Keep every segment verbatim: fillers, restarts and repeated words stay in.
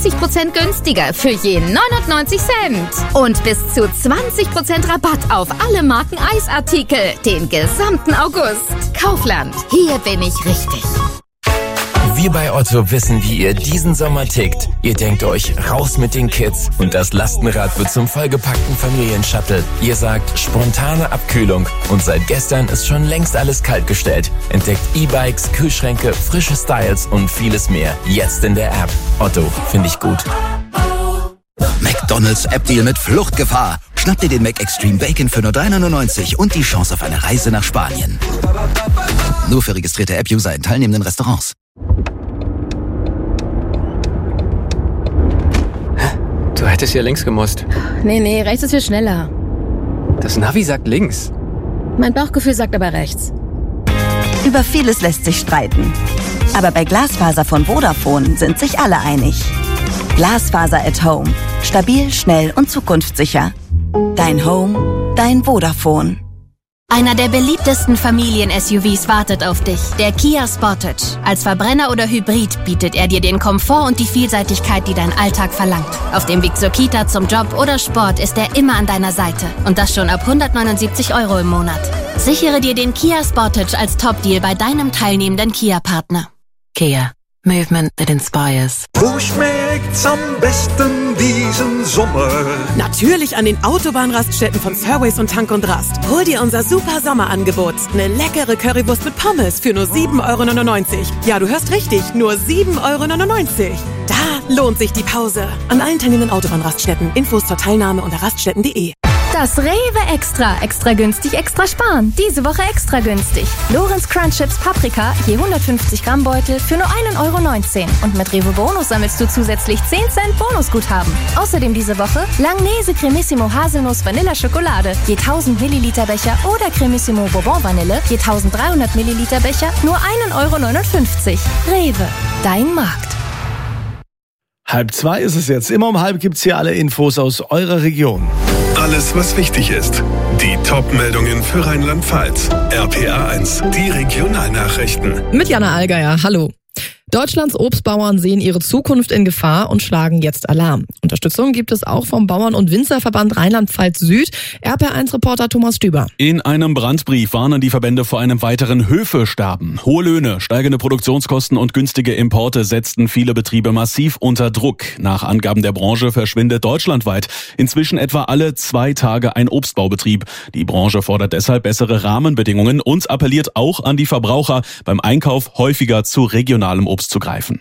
dreißig Prozent günstiger für je neunundneunzig Cent. Und bis zu zwanzig Prozent Rabatt auf alle Marken Eisartikel den gesamten August. Kaufland, hier bin ich richtig. Wir bei Otto wissen, wie ihr diesen Sommer tickt. Ihr denkt euch, raus mit den Kids und das Lastenrad wird zum vollgepackten Familienshuttle. Ihr sagt, spontane Abkühlung und seit gestern ist schon längst alles kaltgestellt. Entdeckt E-Bikes, Kühlschränke, frische Styles und vieles mehr. Jetzt in der App. Otto, finde ich gut. McDonald's App-Deal mit Fluchtgefahr. Schnapp dir den Mac Extreme Bacon für nur drei neunundneunzig und die Chance auf eine Reise nach Spanien. Nur für registrierte App-User in teilnehmenden Restaurants. Du hättest hier links gemusst. Nee, nee, rechts ist viel schneller. Das Navi sagt links. Mein Bauchgefühl sagt aber rechts. Über vieles lässt sich streiten. Aber bei Glasfaser von Vodafone sind sich alle einig. Glasfaser at Home. Stabil, schnell und zukunftssicher. Dein Home, dein Vodafone. Einer der beliebtesten Familien-S U Vs wartet auf dich, der Kia Sportage. Als Verbrenner oder Hybrid bietet er dir den Komfort und die Vielseitigkeit, die dein Alltag verlangt. Auf dem Weg zur Kita, zum Job oder Sport ist er immer an deiner Seite. Und das schon ab hundertneunundsiebzig Euro im Monat. Sichere dir den Kia Sportage als Top-Deal bei deinem teilnehmenden Kia-Partner. Kia. Movement that inspires. Wo schmeckt's am besten diesen Sommer? Natürlich an den Autobahnraststätten von Fairways und Tank und Rast. Hol dir unser super Sommerangebot. Eine leckere Currywurst mit Pommes für nur sieben Euro neunundneunzig. Ja, du hörst richtig, nur sieben Euro neunundneunzig. Da lohnt sich die Pause. An allen teilnehmenden Autobahnraststätten. Infos zur Teilnahme unter raststätten punkt de. Das Rewe Extra. Extra günstig, extra sparen. Diese Woche extra günstig. Lorenz Crunch Chips Paprika, je hundertfünfzig Gramm Beutel für nur ein Euro neunzehn. Und mit Rewe Bonus sammelst du zusätzlich zehn Cent Bonusguthaben. Außerdem diese Woche Langnese Cremissimo Haselnuss Vanilla Schokolade, je tausend Milliliter Becher oder Cremissimo Bourbon Vanille, je tausenddreihundert Milliliter Becher, nur ein Euro neunundfünfzig. Rewe, dein Markt. Halb zwei ist es jetzt. Immer um halb gibt's hier alle Infos aus eurer Region. Alles, was wichtig ist. Die Top-Meldungen für Rheinland-Pfalz. R P A eins, die Regionalnachrichten. Mit Jana Allgeier, hallo. Deutschlands Obstbauern sehen ihre Zukunft in Gefahr und schlagen jetzt Alarm. Unterstützung gibt es auch vom Bauern- und Winzerverband Rheinland-Pfalz Süd. R P A eins Reporter Thomas Stüber. In einem Brandbrief warnen die Verbände vor einem weiteren Höfesterben. Hohe Löhne, steigende Produktionskosten und günstige Importe setzten viele Betriebe massiv unter Druck. Nach Angaben der Branche verschwindet deutschlandweit inzwischen etwa alle zwei Tage ein Obstbaubetrieb. Die Branche fordert deshalb bessere Rahmenbedingungen und appelliert auch an die Verbraucher, beim Einkauf häufiger zu regionalem Obst zu greifen.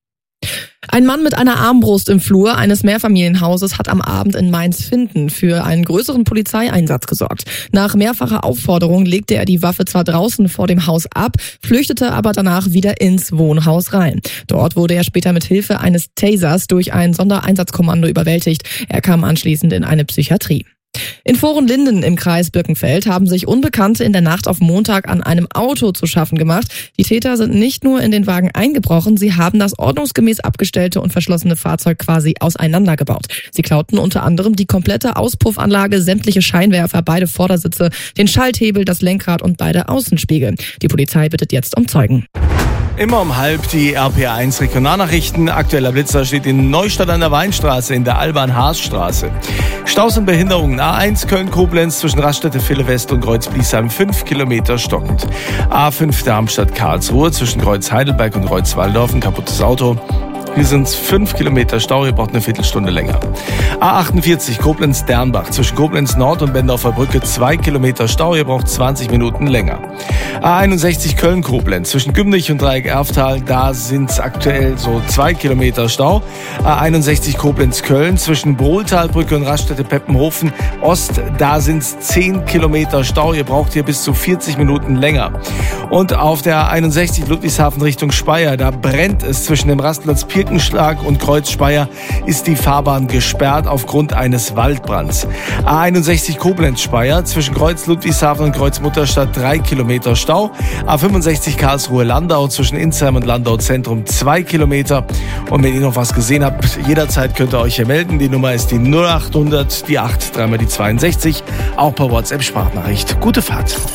Ein Mann mit einer Armbrust im Flur eines Mehrfamilienhauses hat am Abend in Mainz-Finthen für einen größeren Polizeieinsatz gesorgt. Nach mehrfacher Aufforderung legte er die Waffe zwar draußen vor dem Haus ab, flüchtete aber danach wieder ins Wohnhaus rein. Dort wurde er später mit Hilfe eines Tasers durch ein Sondereinsatzkommando überwältigt. Er kam anschließend in eine Psychiatrie. In Vorenlinden im Kreis Birkenfeld haben sich Unbekannte in der Nacht auf Montag an einem Auto zu schaffen gemacht. Die Täter sind nicht nur in den Wagen eingebrochen, sie haben das ordnungsgemäß abgestellte und verschlossene Fahrzeug quasi auseinandergebaut. Sie klauten unter anderem die komplette Auspuffanlage, sämtliche Scheinwerfer, beide Vordersitze, den Schalthebel, das Lenkrad und beide Außenspiegel. Die Polizei bittet jetzt um Zeugen. Immer um halb die R P A eins Regionalnachrichten. Aktueller Blitzer steht in Neustadt an der Weinstraße in der Alban-Haas-Straße. Staus und Behinderungen. A eins Köln-Koblenz zwischen Raststätte Ville-West und Kreuz-Bliesheim fünf Kilometer stockend. A fünf Darmstadt-Karlsruhe zwischen Kreuz-Heidelberg und Kreuz-Walldorf ein kaputtes Auto. Hier sind es fünf Kilometer Stau, ihr braucht eine Viertelstunde länger. A achtundvierzig Koblenz-Dernbach zwischen Koblenz Nord und Bendorfer Brücke zwei Kilometer Stau, ihr braucht zwanzig Minuten länger. A einundsechzig Köln-Koblenz zwischen Gümrich und Dreieck-Erftal, da sind es aktuell so zwei Kilometer Stau. A einundsechzig Koblenz-Köln zwischen Brohltalbrücke und Raststätte Peppenhofen Ost, da sind es zehn Kilometer Stau, ihr braucht hier bis zu vierzig Minuten länger. Und auf der A einundsechzig Ludwigshafen Richtung Speyer, da brennt es zwischen dem Rastplatz Pirkenschlag und Kreuz Speyer, ist die Fahrbahn gesperrt aufgrund eines Waldbrands. A einundsechzig Koblenz-Speyer zwischen Kreuz Ludwigshafen und Kreuz Mutterstadt drei Kilometer Stau. A fünfundsechzig Karlsruhe-Landau zwischen Insheim und Landau Zentrum zwei Kilometer. Und wenn ihr noch was gesehen habt, jederzeit könnt ihr euch hier melden. Die Nummer ist die null achthundert, die acht, dreimal die zweiundsechzig. Auch per WhatsApp-Sprachnachricht. Gute Fahrt.